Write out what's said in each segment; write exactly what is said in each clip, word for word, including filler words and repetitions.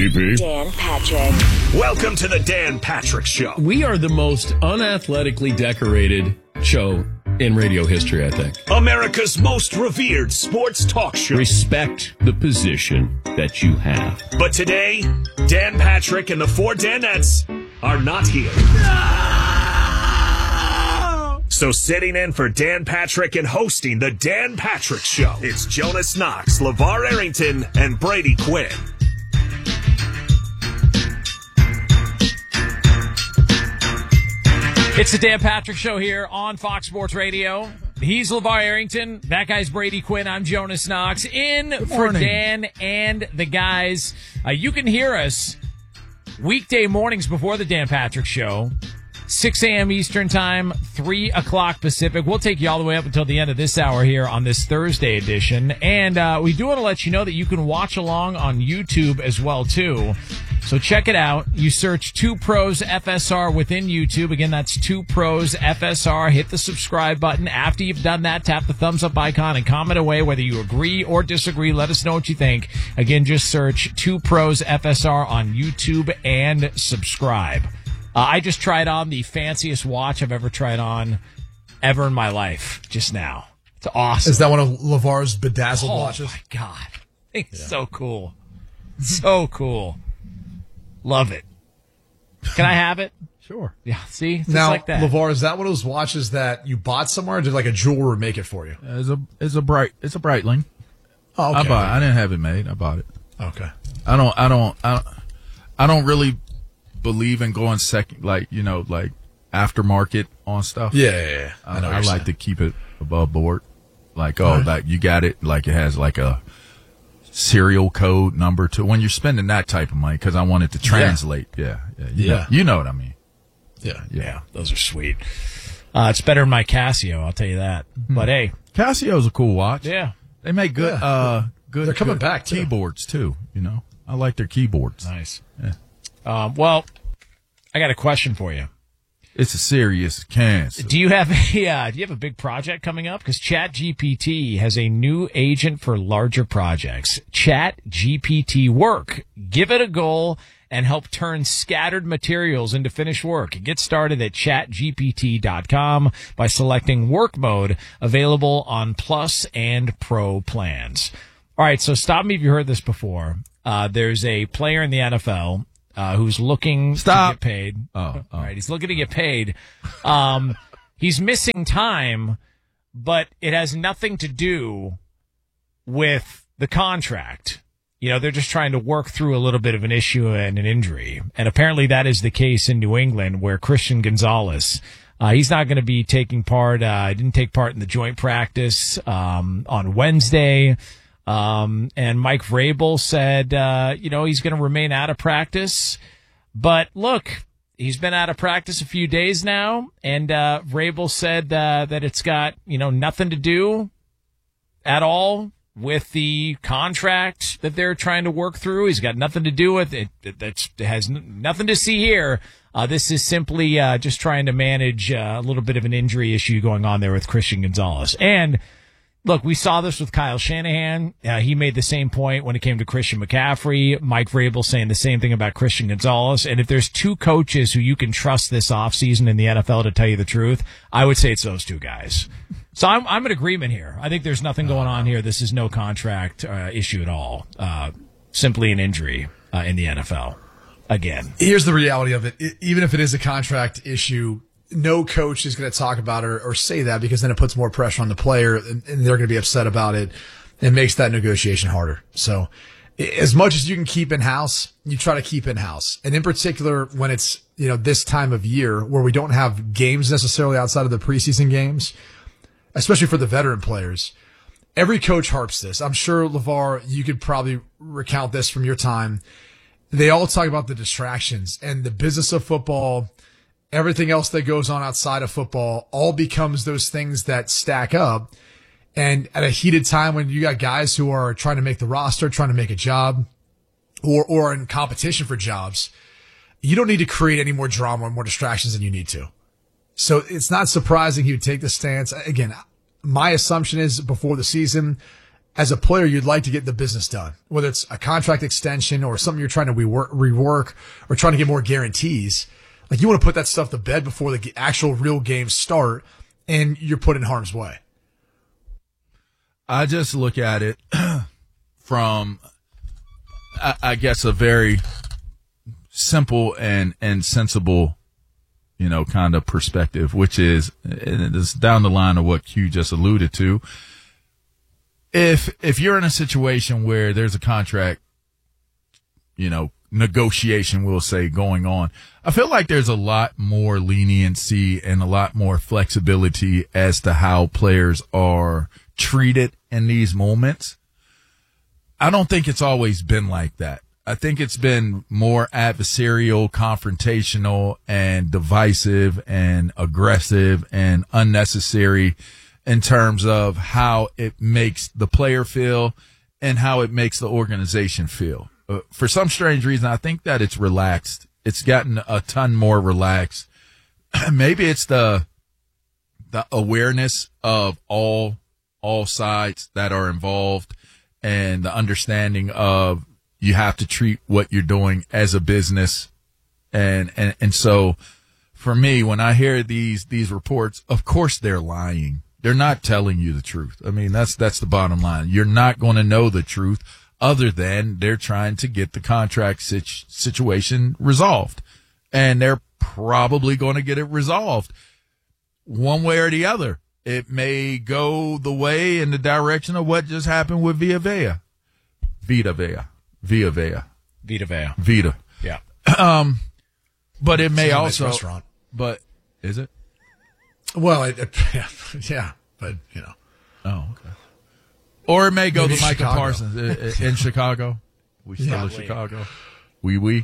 Dan Patrick. Welcome to the Dan Patrick Show. We are the most unathletically decorated show in radio history, I think. America's most revered sports talk show. Respect the position that you have. But today, Dan Patrick and the four Danettes are not here. No! So sitting in for Dan Patrick and hosting the Dan Patrick Show, it's Jonas Knox, LeVar Arrington, and Brady Quinn. It's the Dan Patrick Show here on Fox Sports Radio. He's LeVar Arrington. That guy's Brady Quinn. I'm Jonas Knox. In for Dan and the guys. Uh, you can hear us weekday mornings before the Dan Patrick Show. six a.m. Eastern Time, three o'clock Pacific. We'll take you all the way up until the end of this hour here on this Thursday edition. And uh, we do want to let you know that you can watch along on YouTube as well, too. So check it out. You search Two Pros F S R within YouTube. Again, that's Two Pros F S R. Hit the subscribe button. After you've done that, tap the thumbs up icon and comment away whether you agree or disagree. Let us know what you think. Again, just search Two Pros F S R on YouTube and subscribe. Uh, I just tried on the fanciest watch I've ever tried on ever in my life just now. It's awesome. Is that one of LeVar's bedazzled oh, watches? Oh, my God. It's yeah. so cool. So cool. Love it. Can I have it? Sure. Yeah, see? It's now, like that. LeVar, is that one of those watches that you bought somewhere, or did like a jeweler make it for you? Uh, it's a it's a bright it's a Breitling. Oh, okay. I bought it. I didn't have it made. I bought it. Okay. I don't I don't I don't, I don't really believe in going second, like, you know, like aftermarket on stuff. Yeah, yeah, yeah. I, I, know I like saying. to keep it above board. Like, oh, right. like you got it, like it has like a serial code number to when you're spending that type of money, because I want it to translate. Yeah, yeah, yeah. You, yeah. Know, you know what I mean. Yeah, yeah, yeah, those are sweet. Uh, it's better than my Casio, I'll tell you that. Hmm. But hey, Casio's a cool watch. Yeah, they make good, yeah. uh, good. They're coming good back too. Keyboards too. You know, I like their keyboards. Nice. Yeah. Um, well, I got a question for you. It's a serious cancer. Do you have a uh, do you have a big project coming up? Because ChatGPT has a new agent for larger projects. ChatGPT Work. Give it a goal and help turn scattered materials into finished work. Get started at chat G P T dot com by selecting Work Mode, available on Plus and Pro plans. All right, so stop me if you heard this before. Uh, there's a player in the N F L Uh, who's looking Stop. to get paid. Oh, oh. All right, he's looking to get paid. Um, he's missing time, but it has nothing to do with the contract. You know, they're just trying to work through a little bit of an issue and an injury. And apparently that is the case in New England, where Christian Gonzalez, uh, he's not going to be taking part. Uh, he didn't take part in the joint practice um, on Wednesday. Um, and Mike Vrabel said, uh, you know, he's going to remain out of practice. But look, he's been out of practice a few days now. And, uh, Vrabel said, uh, that it's got, you know, nothing to do at all with the contract that they're trying to work through. He's got nothing to do with it. That has nothing to see here. Uh, this is simply, uh, just trying to manage uh, a little bit of an injury issue going on there with Christian Gonzalez. And, look, we saw this with Kyle Shanahan. Uh, he made the same point when it came to Christian McCaffrey. Mike Vrabel saying the same thing about Christian Gonzalez. And if there's two coaches who you can trust this offseason in the N F L to tell you the truth, I would say it's those two guys. So I'm, I'm in agreement here. I think there's nothing going on here. This is no contract uh, issue at all. Uh, simply an injury uh, in the N F L. Again. Here's the reality of it. I, even if it is a contract issue, no coach is going to talk about it or, or say that, because then it puts more pressure on the player and, and they're going to be upset about it. It makes that negotiation harder. So as much as you can keep in-house, you try to keep in-house. And in particular, when it's, you know, this time of year where we don't have games necessarily outside of the preseason games, especially for the veteran players, every coach harps this. I'm sure, LeVar, you could probably recount this from your time. They all talk about the distractions and the business of football. Everything else that goes on outside of football all becomes those things that stack up. And at a heated time when you got guys who are trying to make the roster, trying to make a job, or, or in competition for jobs, you don't need to create any more drama or more distractions than you need to. So it's not surprising he would take the stance. Again, my assumption is before the season, as a player, you'd like to get the business done, whether it's a contract extension or something you're trying to rework, rework or trying to get more guarantees. Like you want to put that stuff to bed before the actual real games start, and you're put in harm's way. I just look at it from, I, I guess, a very simple and, and sensible, you know, kind of perspective, which is, and it's down the line of what Q just alluded to. If, if you're in a situation where there's a contract, you know, negotiation, we'll say, going on, I feel like there's a lot more leniency and a lot more flexibility as to how players are treated in these moments. I don't think it's always been like that. I think it's been more adversarial, confrontational, and divisive and aggressive and unnecessary in terms of how it makes the player feel and how it makes the organization feel. Uh, for some strange reason, I think that it's relaxed. It's gotten a ton more relaxed. Maybe it's the the awareness of all all sides that are involved and the understanding of you have to treat what you're doing as a business. And, and, and so for me, when I hear these, these reports, of course they're lying. They're not telling you the truth. I mean, that's, that's the bottom line. You're not going to know the truth other than they're trying to get the contract situ- situation resolved. And they're probably going to get it resolved one way or the other. It may go the way in the direction of what just happened with Vita Vea. Vita Vea. Vita Vea. Vita Vea. Vita. Yeah. Um, but it may It's a nice also, restaurant. but is it? Well, it, it, yeah, yeah, but you know. Oh, okay. Or it may go Maybe to Michael Chicago. Parsons in, in Chicago. We still Yeah. in Chicago. Wee wee.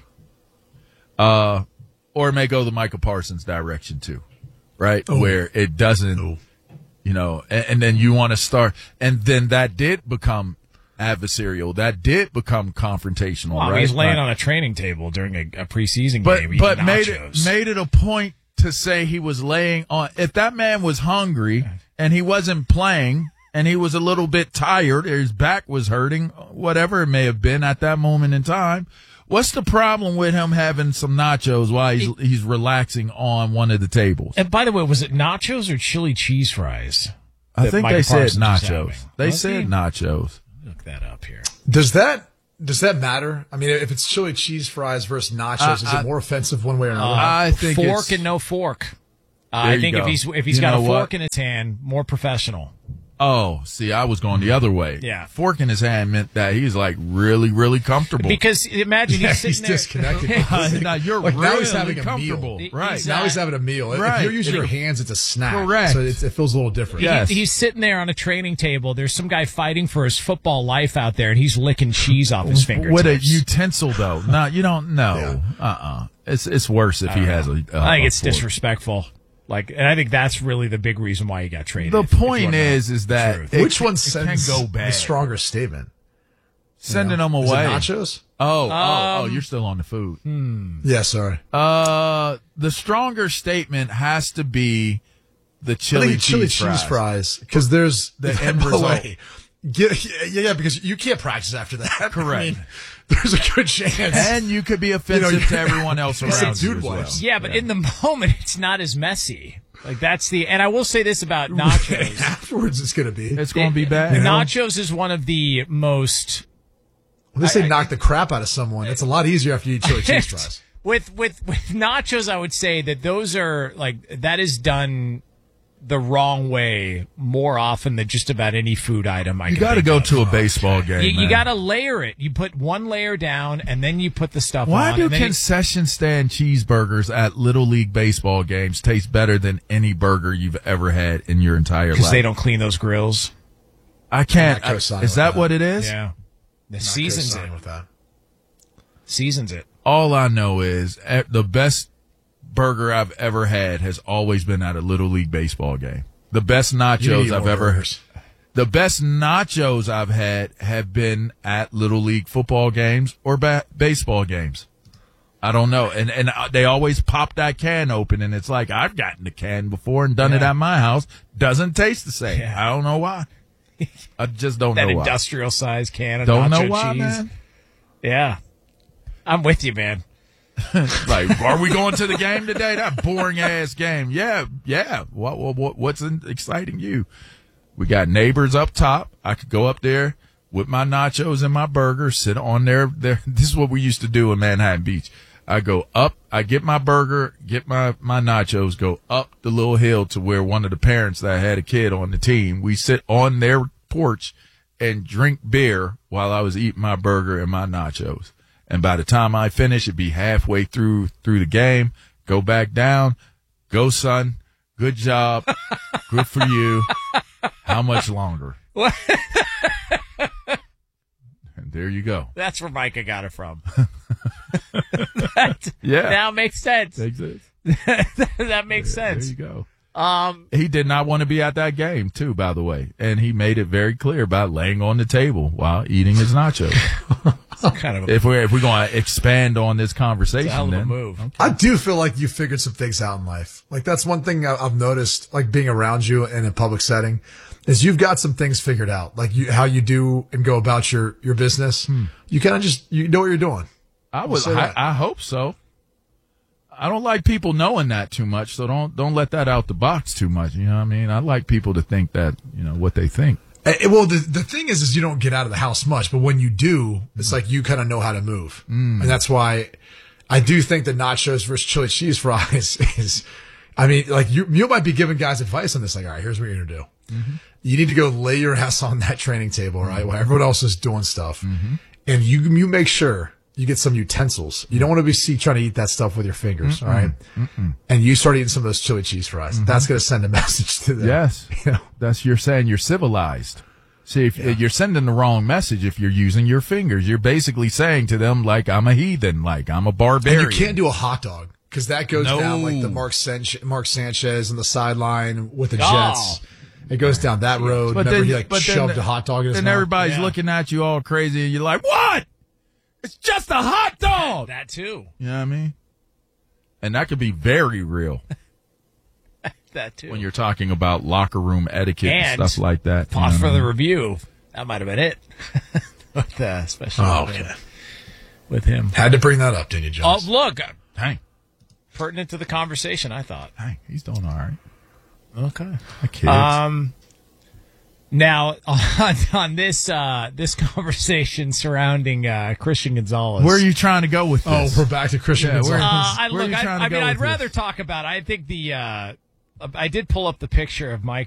Uh, or it may go the Michael Parsons direction too, right? Oh. Where it doesn't, Oh. you know, and, and then you want to start, and then that did become adversarial. That did become confrontational, Well, right? he's laying Right. on a training table during a, a preseason but game. but eating made it nachos. made it a point to say he was laying on. If that man was hungry and he wasn't playing and he was a little bit tired, or his back was hurting, whatever it may have been at that moment in time, what's the problem with him having some nachos while he's he's relaxing on one of the tables? And by the way, was it nachos or chili cheese fries? I that think Michael they said Parsons was nachos. having? They Was said he? nachos. Look that up here. Does that does that matter? I mean, if it's chili cheese fries versus nachos, Uh, is I- it more offensive one way or another? I think fork it's- and no fork. Uh, There I you think if go. he's if he's You got a know fork what? in his hand, more professional. Oh, see, I was going the other way. Yeah. Fork in his hand meant that he's like really, really comfortable. Because imagine Yeah, he's sitting he's there. disconnected. Uh, now you're Like, really now he's having a comfortable. meal. Right. He's now uh, he's having a meal. If right. you're using your hands, it's a snack. Correct. So it, it feels a little different. Yeah. Yes. He- he's sitting there on a training table. There's some guy fighting for his football life out there, and he's licking cheese off his fingertips. With a utensil, though. No, you don't know. Yeah. Uh-uh. It's it's worse if he has a. a I think it's a fork. disrespectful. Like, and I think that's really the big reason why he got traded. The if- if you point wanna know is, is that truth. it Which can- one it sends can go bad. the stronger statement? Sending them Is it away. nachos? Oh, oh, Um, oh! You're still on the food. Yeah, sorry. Uh, the stronger statement has to be the I chili think cheese chili fries. cheese fries because there's The end by the result. way, get- yeah, yeah, because you can't practice after that. Correct. I mean, there's a good chance. And you could be offensive You know, to everyone else You said around you dude as well. wipes. Yeah, but in the moment, it's not as messy. Like that's the, and I will say this about nachos. Afterwards, it's gonna be. It's going to be bad. Nachos is one of the most When they say knock the crap out of someone, it's a lot easier after you eat chili cheese fries. with with with nachos. I would say that those are like that is done the wrong way more often than just about any food item. I You got to go to a baseball game. You, you man. got to layer it. You put one layer down, and then you put the stuff Why on. do and then you- concession stand cheeseburgers at Little League baseball games taste better than any burger you've ever had in your entire life? Because they don't clean those grills. I can't. I'm not co-signing Is with that that. what it is? Yeah, the Not seasons co-signing it. with that. Seasons it. All I know is eh, the best burger I've ever had has always been at a Little League baseball game. The best You nachos need I've more ever burgers. The best nachos I've had have been at Little League football games or ba- baseball games. I don't know. And and uh, they always pop that can open, and it's like, I've gotten the can before and done it Yeah. at my house. Doesn't taste the same. Yeah. I don't know why. I just don't that know why. industrial size can of Don't nacho know why, cheese. man. Yeah, I'm with you, man. Like, are we going to the game today? That boring ass game. Yeah, yeah. What, what, what what's in, exciting you? We got neighbors up top. I could go up there with my nachos and my burger, sit on there. There. This is what we used to do in Manhattan Beach. I go up, I get my burger, get my, my nachos, go up the little hill to where one of the parents that had a kid on the team, we sit on their porch and drink beer while I was eating my burger and my nachos. And by the time I finish, it'd be halfway through, through the game, go back down, go son, good job, good for you. How much longer? And there you go. That's where Micah got it from. that Yeah. now makes sense. Makes sense. That makes There sense. you go. Um, He did not want to be at that game, too, by the way. And he made it very clear about laying on the table while eating his nachos. kind of a, if we're if we're going to expand on this conversation, it's a hell of a then move. I do feel like you figured some things out in life. Like that's one thing I- I've noticed, like being around you in a public setting, is you've got some things figured out. Like you, how you do and go about your, your business. Hmm. You kind of just, you know what you're doing. I would. say I, that. I hope so. I don't like people knowing that too much, so don't don't let that out the box too much. You know what I mean? I like people to think that, you know, what they think. Eh, well, the the thing is, is you don't get out of the house much, but when you do, it's like you kind of know how to move, Mm. and that's why I do think that nachos versus chili cheese fries is. I mean, like you you might be giving guys advice on this. Like, all right, here's what you're gonna do. Mm-hmm. You need to go lay your ass on that training table, right, while everyone else is doing stuff, Mm-hmm. and you you make sure you get some utensils. You don't want to be see trying to eat that stuff with your fingers, all right? Mm-mm. And you start eating some of those chili cheese fries. Mm-hmm. That's gonna send a message to them. Yes, You know? that's you're saying you're civilized. See, if you're sending the wrong message if you're using your fingers, you're basically saying to them like I'm a heathen, like I'm a barbarian. And you can't do a hot dog because that goes No. down like the Mark, San- Mark Sanchez on the sideline with the Oh. Jets. It goes down that road. But Remember then, he like but shoved then, a hot dog in his and mouth? everybody's Yeah. looking at you all crazy, and you're like, "What? It's just a hot dog." That too. You know what I mean? And that could be very real That too. when you're talking about locker room etiquette and, And stuff like that. pause you know for what I the mean? review. That might have been it. with, uh, especially Oh, with, okay. with him. Had to bring that up, didn't you, Oh, Jones? look, Dang, pertinent to the conversation. I thought. dang, he's doing all right. Okay. My kids. Um. Now on, on this uh, this conversation surrounding uh, Christian Gonzalez. Where are you trying to go with Oh, this? we're back to Christian Yeah, Gonzalez. where- Uh, I Where are look. you I, trying to I go mean, I'd with rather this? talk about. I think the. Uh, I did pull up the picture of Mike